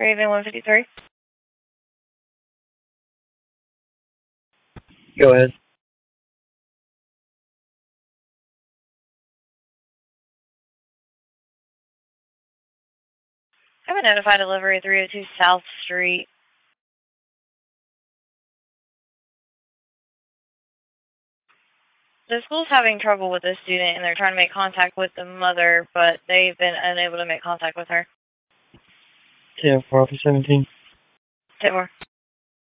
Raven 153. Go ahead. I have a notified delivery 302 South Street. The school's having trouble with this student, and they're trying to make contact with the mother, but they've been unable to make contact with her. 10-4, 17. 10-4.